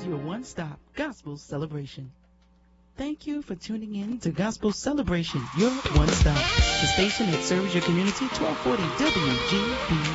your one-stop gospel celebration. Thank you for tuning in to Gospel Celebration, your one-stop, the station that serves your community, 1240 WGB.